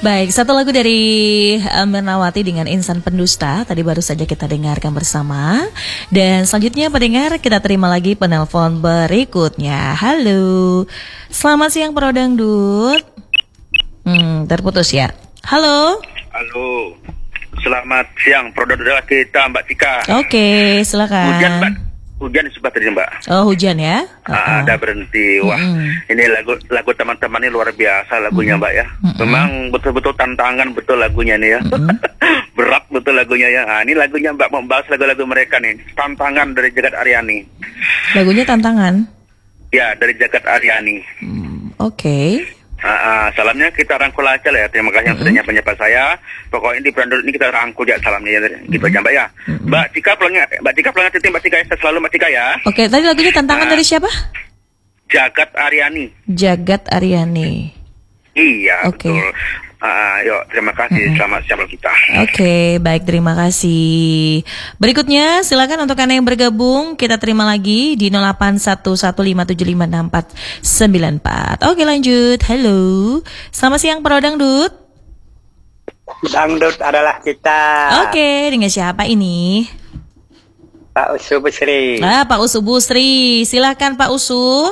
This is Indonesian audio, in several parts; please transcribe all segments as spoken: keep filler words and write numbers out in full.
Baik, satu lagu dari uh, Mernawati dengan Insan Pendusta tadi baru saja kita dengarkan bersama. Dan selanjutnya pendengar kita terima lagi penelpon berikutnya. Halo, selamat siang Pro Dangdut. Hmm, terputus ya. Halo. Halo, selamat siang Pro Dangdut kita Mbak Tika. Oke, silakan. Hujan Mbak, hujan sempat tadi Mbak. Oh hujan ya? Uh-uh. Ada berhenti. Wah, mm. ini lagu lagu teman-teman ini luar biasa lagunya mm. Mbak ya. Mm-mm. Memang betul-betul tantangan betul lagunya nih ya. Berat betul lagunya ya. Nah, ini lagunya Mbak membahas lagu-lagu mereka nih. Tantangan dari Jagat Aryani. Lagunya tantangan? Ya, dari Jagat Aryani. Mm, Oke. Okay. Uh, uh, salamnya kita rangkul aja lah ya. Terima kasih yang sudah mm-hmm. nyapa-nyapa saya. Pokoknya di Brandon ini kita rangkul ya salamnya ya. Gitu mm-hmm. aja Mbak ya. Mm-hmm. Mbak Tika pulangnya, Mbak Tika pulangnya titik Mbak Tika ya. Selalu Mbak Tika ya. Oke, okay, tadi lagunya tantangan uh, dari siapa? Jagat Aryani. Jagat Aryani. Iya, okay. Betul. Uh, yuk, terima kasih. Mm-hmm. Selamat siang kita. Oke, okay, baik, terima kasih. Berikutnya, silakan untuk Anda yang bergabung, kita terima lagi di nol delapan satu satu lima tujuh lima enam empat sembilan empat. Oke, lanjut. Halo. Selamat siang, Pro Dangdut. Dangdut adalah kita. Oke, dengan siapa ini? Pak Usu Busri. Ah, Pak Usu Busri. Silakan Pak Usu.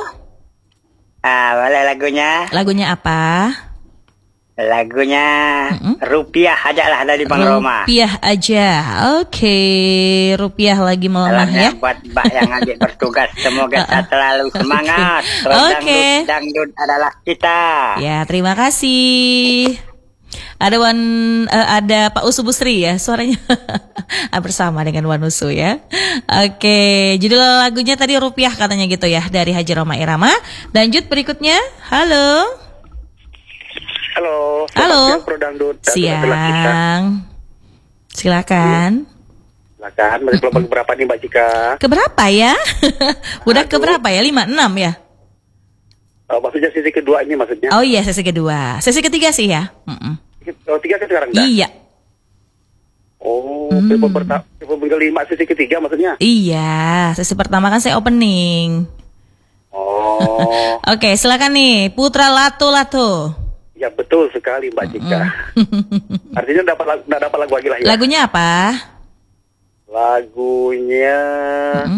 Ah, boleh lagunya? Lagunya apa? Lagunya mm-hmm. Rupiah aja lah dari Bang Roma. Rupiah aja. Oke, okay. Rupiah lagi melemah ya. Buat Mbak yang lagi bertugas, semoga selalu semangat. Oke. Okay. Dangdut, dangdut adalah kita. Ya, terima kasih. Ada Wan, uh, ada Pak Usu Busri ya, suaranya bersama dengan Wan Usu ya. Oke, okay. Judul lagunya tadi Rupiah katanya gitu ya, dari Haji Roma Irama. Lanjut berikutnya. Halo. Halo, halo. Siang, Pro Dangdut. Siang. Silakan. Silakan. Masih kelompok berapa nih Mbak Cika? Keberapa ya? Udah keberapa ya? lima enam ya? Oh, maksudnya sesi kedua ini maksudnya? Oh iya, sesi kedua. Sesi ketiga sih ya? Mm-mm. Oh, tiga kan sekarang dah? Iya. Oh, hmm. Kelompok kelima sesi ketiga maksudnya? Iya, sesi pertama kan saya opening. Oh. Oke, silakan nih, Putra Lato Lato. Ya betul sekali Mbak Cika. Mm. Artinya dapat lagu, dapat lagu lagi lah ya. Lagunya apa? Lagunya mm.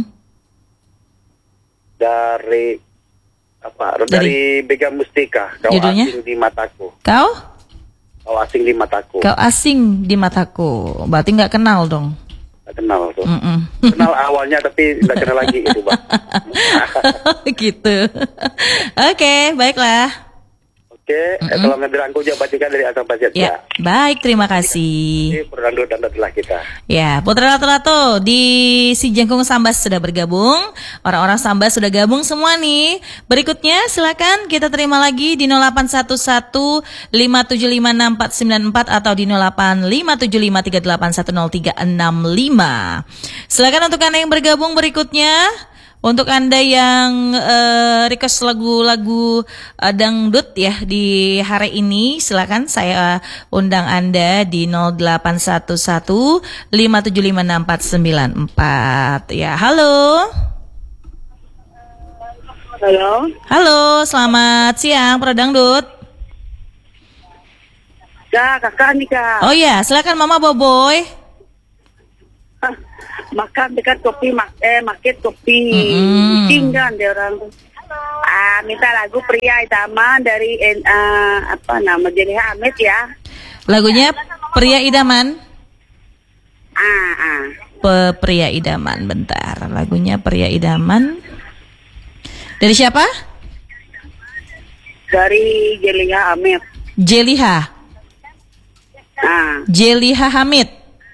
dari apa? Dari, dari Bega Mustika. Kau Judulnya? Asing di mataku. Kau? Kau asing di mataku. Kau asing di mataku. Berarti nggak kenal dong? Nggak kenal tuh. Kenal awalnya tapi nggak kenal lagi itu Mbak. Gitu. Oke, okay, baiklah. Oke, mm-hmm. kalau nggak dirangkul Mbak Cika dari Asam Pasir ya. Baik, terima kasih. Ini Putra Dangdut dan adalah kita. Ya, Putra Lato-Lato di Si Jangkung Sambas sudah bergabung. Orang-orang Sambas sudah gabung semua nih. Berikutnya silakan kita terima lagi di nol delapan satu satu lima tujuh lima enam empat sembilan empat atau di nol delapan lima tujuh lima tiga delapan satu nol tiga enam lima. Silakan untuk Anda yang bergabung berikutnya. Untuk Anda yang uh, request lagu-lagu uh, dangdut ya di hari ini, silakan saya undang Anda di nol delapan satu satu lima tujuh lima enam empat sembilan empat. Ya, halo. Halo. Halo, selamat siang Pro Dangdut. Ya, kakak nih kak. Oh ya, silakan Mama Boboy. Makan dekat kopi, mak eh market kopi, mm-hmm. tinggal dia orang. Ah, minta lagu Pria Idaman dari uh, apa nama Jeliha Hamid ya. Lagunya Pria Idaman. Ah, ah. Pe Pria Idaman, bentar. Lagunya Pria Idaman. Dari siapa? Dari Jeliha Hamid. Jeliha. Ah. Jeliha Hamid.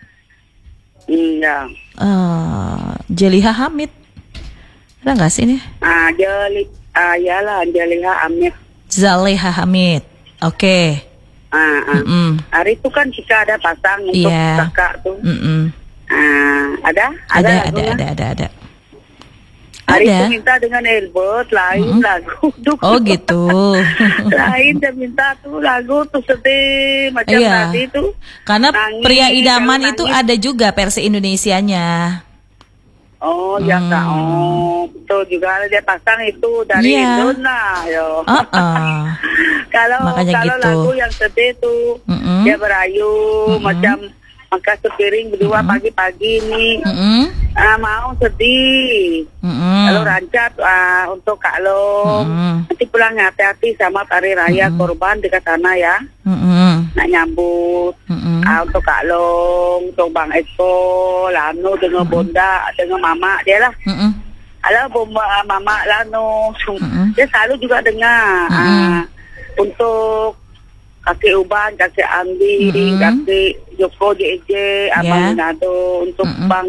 Iya. Uh, Jeliha Hamid. Ada nggak sih ini? Ah, Jeli, ah, yalah Jeliha Hamid. Zaleha Hamid. Oke. Okay. Ah, ah. Mm-mm. Hari itu kan jika ada pasang untuk yeah. kakak tuh. Mm-mm. Ah, ada? Ada, ada, ada, ada, ada, ada. Hari ada. itu minta dengan Elbert lain mm-hmm. lagu. Oh gitu. Lain dia minta tuh lagu tuh sedih macam iya. tadi tuh. Karena nangis, Pria Idaman itu nangis. ada juga versi Indonesianya. Oh, hmm. ya kak. Oh, betul juga dia pasang itu dari yeah. Indona, yo. Uh-uh. kalau Makanya kalau gitu. lagu yang sedih tuh. Mm-mm. Mm-mm. Dia berayu Mm-mm. macam makan sepiring berdua Mm-mm. pagi-pagi nih. Mm-mm. Ah, mau sedih. Mm-mm. Kalau rancat ah, untuk Kak Long. Mm-mm. Nanti pulang hati-hati sama hari raya Mm-mm. korban dekat sana ya. Mm-mm. Nak nyambut. Mm-mm. Ah, untuk Kak Long, untuk Bang Eko, Lano dengan Mm-mm. Bonda, dengan Mama dia lah. Mm-mm. Halo Bomba, Mama Lano. Mm-mm. Dia selalu juga dengar. Mm-mm. Ah, untuk kakek Uban, kakek Andi, Mm-mm. kakek Joko J J, Abang Ya. Nado, untuk Mm-mm. Bang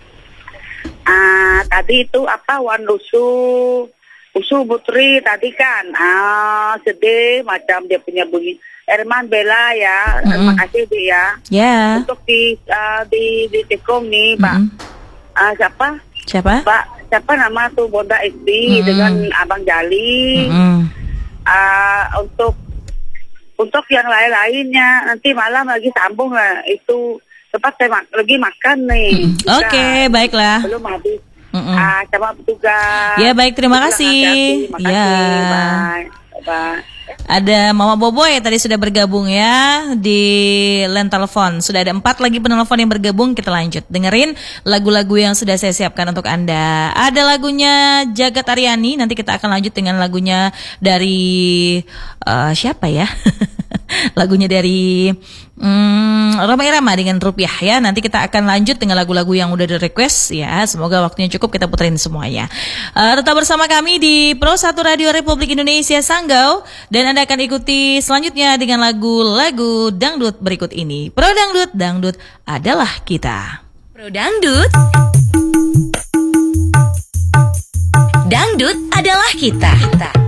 ah tadi itu apa Wan Lusu, Usu Putri tadi kan. Ah, sedih macam dia punya bunyi. Herman Bella ya, Mm-mm. terima kasih Bi ya. Ya. Untuk di ah, di di Tekong nih, Pak. Mm-mm. Ah, siapa? Siapa? Pak, siapa nama tuh Bonda S D Mm-mm. dengan Abang Jali. Mm-mm. Ah, untuk untuk yang lain-lainnya nanti malam lagi sambung lah itu tempat saya mak- lagi makan nih. Mm-mm. Kita Oke, baiklah. belum habis. Mm-mm. Ah, sama petugas. Ya, baik, terima Pulang kasih. hati-hati. Makasih. Ya. Bye. Bye. Ada Mama Boboy tadi sudah bergabung ya di line telepon. Sudah ada empat lagi penelpon yang bergabung. Kita lanjut dengerin lagu-lagu yang sudah saya siapkan untuk Anda. Ada lagunya Jagat Aryani. Nanti kita akan lanjut dengan lagunya dari uh, siapa ya? Lagunya dari hmm, Roma Irama dengan Rupiah ya. Nanti kita akan lanjut dengan lagu-lagu yang udah di request ya. Semoga waktunya cukup kita puterin semuanya. Uh, tetap bersama kami di Pro satu Radio Republik Indonesia Sanggau. Dan Anda akan ikuti selanjutnya dengan lagu-lagu dangdut berikut ini. Pro Dangdut, Dangdut adalah kita. Pro Dangdut, Dangdut adalah kita. kita.